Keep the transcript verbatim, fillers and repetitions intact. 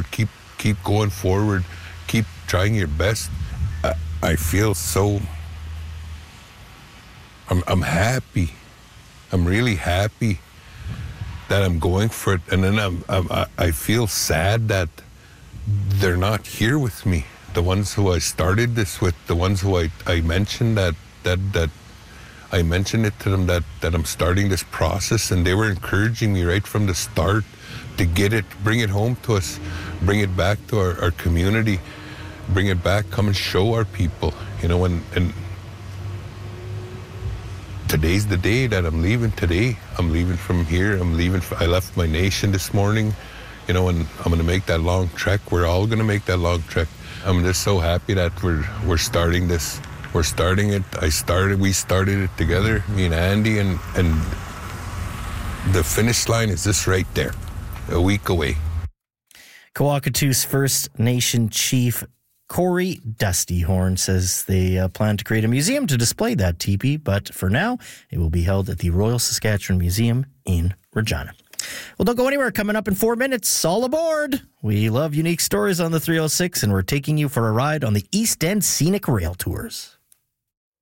forward, keep keep going forward, keep trying your best. I, I feel so, I'm, I'm happy. I'm really happy that I'm going for it. And then I'm, I'm, I feel sad that they're not here with me. The ones who I started this with, the ones who I, I mentioned that, that, that I mentioned it to them that, that I'm starting this process, and they were encouraging me right from the start to get it, bring it home to us, bring it back to our, our community, bring it back, come and show our people, you know, and, and today's the day that I'm leaving today. I'm leaving from here. I'm leaving. I left my nation this morning, you know, and I'm going to make that long trek. We're all going to make that long trek. I'm just so happy that we're we're starting this. We're starting it. I started. We started it together, me and Andy, and and the finish line is just right there, a week away. Kwakatu's First Nation Chief Corey Dusty Horn says they uh, plan to create a museum to display that teepee, but for now, it will be held at the Royal Saskatchewan Museum in Regina. Well, don't go anywhere. Coming up in four minutes, all aboard. We love unique stories on the three oh six, and we're taking you for a ride on the East End Scenic Rail Tours.